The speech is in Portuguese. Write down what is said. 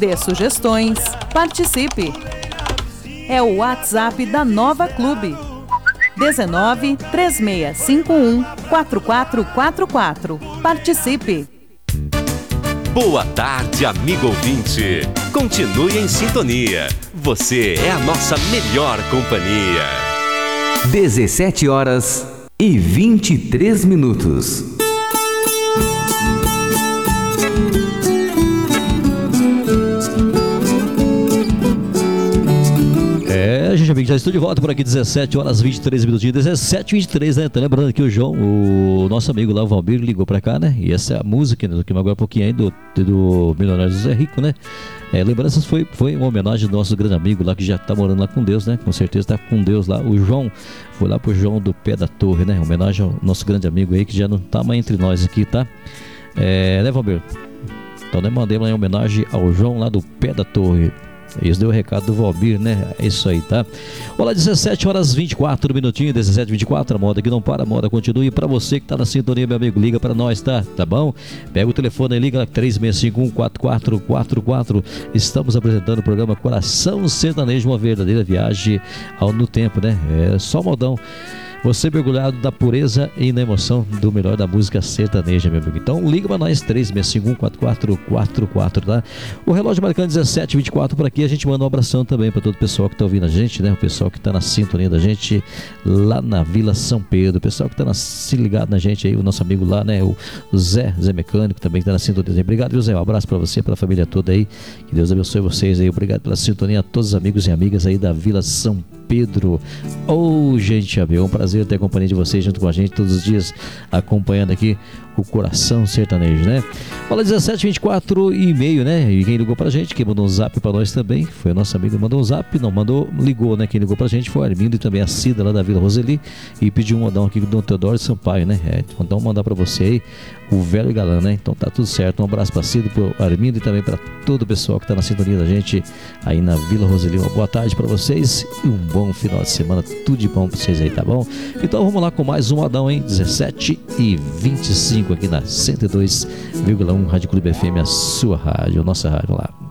dê sugestões, participe. É o WhatsApp da Nova Clube. 19 3651 4444. Participe. Boa tarde, amigo ouvinte. Continue em sintonia. Você é a nossa melhor companhia. 17h23. Gente, amigo, já estou de volta por aqui, 17h23, 17h23, né? Tá lembrando que o João, o nosso amigo lá, o Valmir, ligou pra cá, né? E essa é a música, né? Que agora um pouquinho aí do Milionário José Rico, né? Lembranças foi uma homenagem do nosso grande amigo lá, que já tá morando lá com Deus, né? Com certeza tá com Deus lá. O João, foi lá pro João do Pé da Torre, né? Homenagem ao nosso grande amigo aí, que já não tá mais entre nós aqui, tá? Né, Valmir? Então, né, mandei uma homenagem ao João lá do Pé da Torre. Isso deu o recado do Valmir, né? É isso aí, tá? Olá, 17h24, 17h24, a moda que não para, a moda continua. E pra você que tá na sintonia, meu amigo, liga pra nós, tá? Tá bom? Pega o telefone e liga 3651-4444. Estamos apresentando o programa Coração Sertanejo, uma verdadeira viagem no tempo, né? É só modão. Você mergulhado da pureza e na emoção do melhor da música sertaneja, meu amigo. Então liga pra nós, 3651-4444, tá? O relógio marcando 17h24 por aqui. A gente manda um abração também pra todo o pessoal que tá ouvindo a gente, né? O pessoal que tá na sintonia da gente lá na Vila São Pedro. O pessoal que tá se ligado na gente aí, o nosso amigo lá, né? O Zé Mecânico também que tá na sintonia. Obrigado, viu, Zé? Um abraço pra você, pela família toda aí. Que Deus abençoe vocês aí. Obrigado pela sintonia a todos os amigos e amigas aí da Vila São Pedro. Gente, é um prazer ter a companhia de vocês junto com a gente todos os dias, acompanhando aqui o Coração Sertanejo, né? Fala 17h24, né? E quem ligou pra gente, quem mandou um zap pra nós também, foi o nosso amigo, mandou um zap, ligou, né? Quem ligou pra gente foi o Armindo e também a Cida lá da Vila Roseli, e pediu um modão aqui do Dom Teodoro Sampaio, né? Então mandar pra você aí, o velho galã, né? Então tá tudo certo, um abraço pra Cida, pro Armindo e também pra todo o pessoal que tá na sintonia da gente aí na Vila Roseli. Uma boa tarde pra vocês e um bom final de semana, tudo de bom pra vocês aí, tá bom? Então vamos lá com mais um modão, hein? 17h25 aqui na 102,1 Rádio Clube FM, a sua rádio, nossa rádio lá.